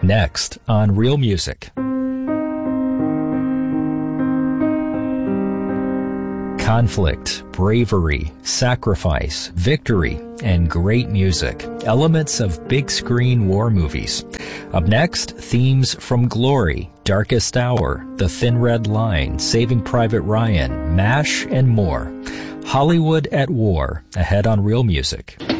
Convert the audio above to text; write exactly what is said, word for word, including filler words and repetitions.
Next on Real Music. Conflict, bravery, sacrifice, victory, and great music. Elements of big screen war movies. Up next, themes from Glory, Darkest Hour, The Thin Red Line, Saving Private Ryan, MASH, and more. Hollywood at War, ahead on Real Music.